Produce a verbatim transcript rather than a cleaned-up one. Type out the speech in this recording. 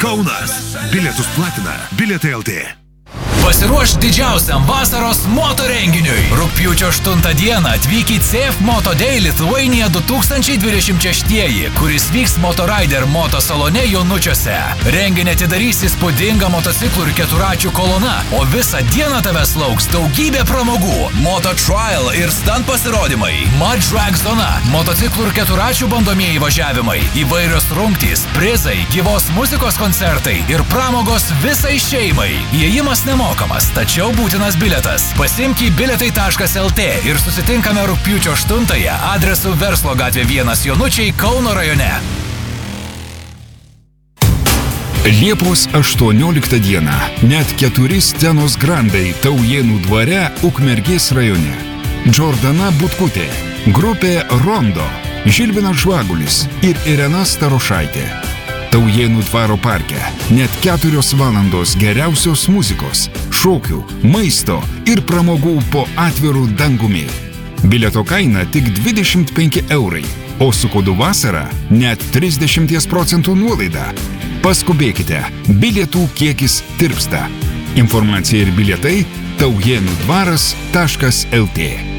Kaunas. Bilietus platina Bilietai L T. Pasiruoš didžiausiam vasaros moto renginiui. Rugpjūčio aštuntą dieną atvyk į C F Moto Day Lithuania du tūkstančiai dvidešimt šeši, kuris vyks Motorider moto salone Jonučiuose. Renginį atidarys įspūdinga motociklų ir keturačių kolona, o visą dieną tavęs lauks daugybė pramogų. Moto Trial ir stand pasirodymai, Mud Drag zona, motociklų ir keturačių bandomieji važiavimai, įvairios rungtys, prizai, gyvos muzikos koncertai ir pramogos visai šeimai. Įėjimas nemokamas, tačiau būtinas bilietas. Pasiimk į bilietai taškas L T ir susitinkame rugpjūčio aštuntąją adresu Verslo gatvė vienas Jonučiai, Kauno rajone. Liepos aštuonioliktą dieną net keturi scenos grandai Taujėnų dvare Ukmergės rajone. Džordana Butkutė, grupė Rondo, Žilvinas Žvagulis ir Irena Starošaitė. Taujėnų dvaro parke net keturios valandos geriausios muzikos, šokių, maisto ir pramogų po atvirų dangumi. Bilieto kaina tik dvidešimt penki eurai, o su kodu vasara net trisdešimt procentų nuolaida. Paskubėkite, bilietų kiekis tirpsta. Informacija ir bilietai taujėnų dvaras taškas L T.